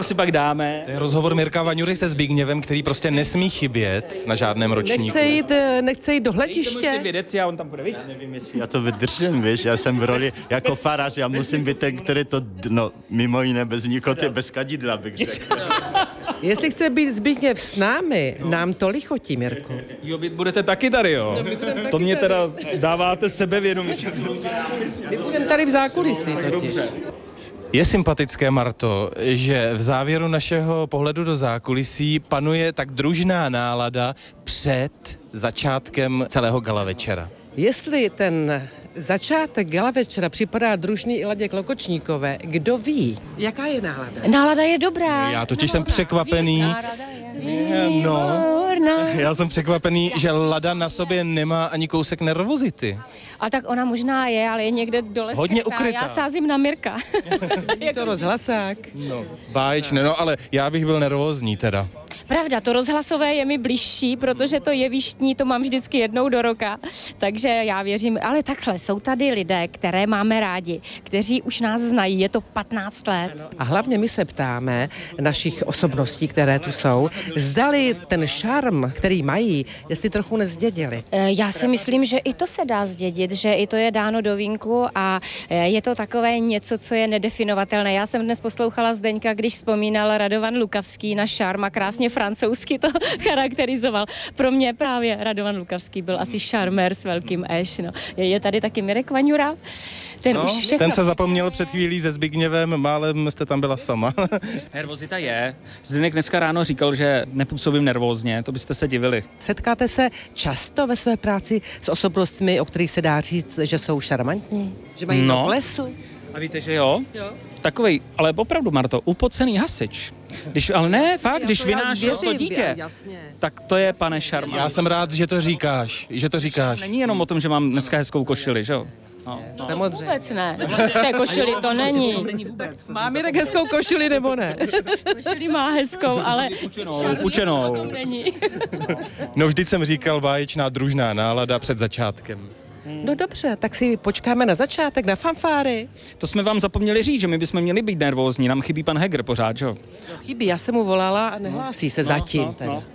si pak dáme. To je rozhovor Mirka Vaňury se Zbigněvem, který prostě nesmí chybět na žádném ročníku. Nechce jít do hlediště. Vědec a on tam bude, viď? Nevím, jestli já to vydržím, víš, já jsem v roli jako farář, já musím být ten, který to, no, mimo jiné bez nikoty, bez kadidla, bych řekl. Jestli chce být Zbigněv s námi, nám to lichotí, Mirku. Jo, vy budete taky tady, jo? To mě teda dáváte sebevědomí. My jsem tady v zákulisí totiž. Je sympatické, Marto, že v závěru našeho pohledu do zákulisí panuje tak družná nálada před začátkem celého gala večera. Jestli ten začátek gala večera připadá družný i Ladě Klokočníkové, kdo ví, jaká je nálada? Nálada je dobrá. Já totiž jsem překvapený. Já jsem překvapený, že Lada na sobě nemá ani kousek nervozity. A tak ona možná je, ale je někde dole. Hodně skrytá. ukrytá. Já sázím na Mirka. Je to rozhlasák. No, báječné, no ale já bych byl nervózní teda. Pravda, to rozhlasové je mi bližší, protože to jevištní to mám vždycky jednou do roka. Takže já věřím, ale takhle, jsou tady lidé, které máme rádi, kteří už nás znají, je to 15 let. A hlavně my se ptáme našich osobností, které tu jsou, zdali ten šarm, který mají, jestli trochu nezdědili. Já si myslím, že i to se dá zdědit, že i to je dáno do vínku a je to takové něco, co je nedefinovatelné. Já jsem dnes poslouchala Zdeňka, když vzpomínal Radovan Lukavský na šarm a krásně francouzsky to charakterizoval. Pro mě právě Radovan Lukavský byl asi šarmér s velkým eš. No. Je tady taky Mirek Vaňura. Ten se zapomněl před chvílí se Zbigněvem, málem jste tam byla sama. Nervozita je. Zdeněk dneska ráno říkal, že nepůsobím nervózně, to byste se divili. Setkáte se často ve své práci s osobnostmi, o kterých se dá říct, že jsou šarmantní? Že mají noblesu? A víte, že jo? Takovej, ale opravdu, Marto, upocený hasič. Když vynáší to dítě, tak to je pane šarmant. Já jsem rád, že to říkáš, Není jenom o tom, že mám dneska hezkou košili, že jo? No, vůbec ne. Té košili to není. Má Mirek hezkou košili nebo ne? Košili má hezkou, ale Učenou. to není. No vždyť jsem říkal báječná družná nálada před začátkem. No dobře, tak si počkáme na začátek, na fanfáry. To jsme vám zapomněli říct, že my bychom měli být nervózní, nám chybí pan Heger pořád, že jo? Chybí, já jsem mu volala a nehlásí se zatím.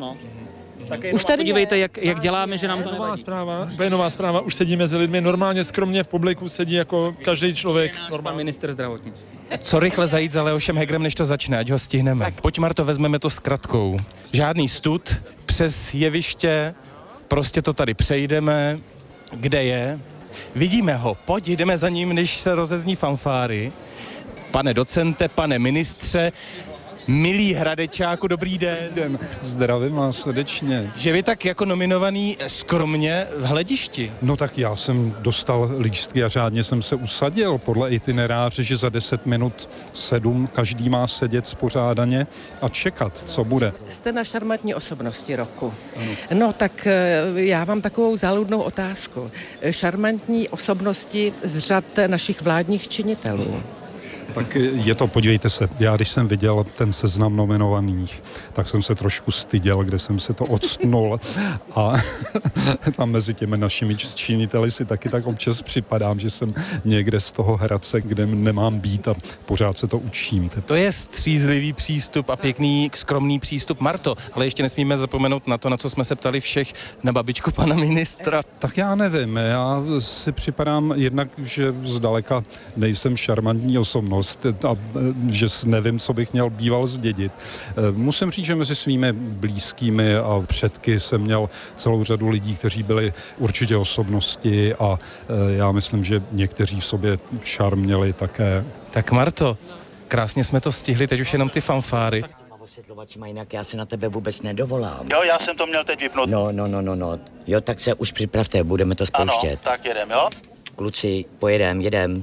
Tak už tady podívejte, jak děláme, že nám to nevadí. Nová zpráva, už sedí mezi lidmi, normálně skromně v publiku sedí jako každý člověk. Pan ministr zdravotnictví. Co rychle zajít za Leošem Hegerem, než to začne, ať ho stihneme. Tak. Pojď, Marto, vezmeme to zkratkou. Žádný stud, přes jeviště, prostě to tady přejdeme. Kde je? Vidíme ho, pojď, jdeme za ním, než se rozezní fanfáry. Pane docente, pane ministře, milý Hradečáku, dobrý den. Zdravím vás srdečně. Že vy tak jako nominovaný skromně v hledišti. No tak já jsem dostal lístky a řádně jsem se usadil podle itineráře, že za 10 minut 7 každý má sedět spořádaně a čekat, co bude. Jste na šarmantní osobnosti roku. No tak já mám takovou záludnou otázku. Šarmantní osobnosti z řad našich vládních činitelů. Tak je to, podívejte se, já když jsem viděl ten seznam nominovaných, tak jsem se trošku styděl, kde jsem se to odstnul a tam mezi těmi našimi činiteli si taky tak občas připadám, že jsem někde z toho Hradce, kde nemám být a pořád se to učím. To je střízlivý přístup a pěkný, skromný přístup. Marto, ale ještě nesmíme zapomenout na to, na co jsme se ptali všech, na babičku pana ministra. Tak já nevím, já si připadám jednak, že zdaleka nejsem šarmantní osobnost, a že nevím, co bych měl býval zdědit. Musím říct, že mezi svými blízkými a předky jsem měl celou řadu lidí, kteří byli určitě osobnosti a já myslím, že někteří v sobě šarm měli také. Tak Marto, krásně jsme to stihli, teď už jenom ty fanfáry. Osvětlovačima, jinak já se na tebe vůbec nedovolám. Jo, já jsem to měl teď vypnout. No. Jo, tak se už připravte, budeme to spouštět. Ano, tak jedem, jo? Kluci, pojedem.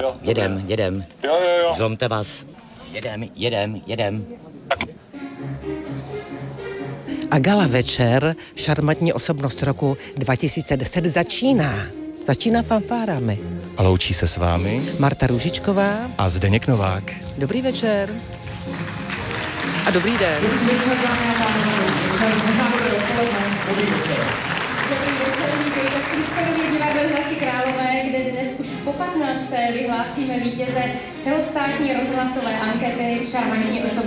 Jo. Zlomte vás. Jedem. A gala večer, šarmantní osobnost roku 2010 začíná. Začíná fanfárami. A loučí se s vámi Marta Růžičková a Zdeněk Novák. Dobrý večer. A dobrý den. Po 15. vyhlásíme vítěze celostátní rozhlasové ankety šarmantní osoby.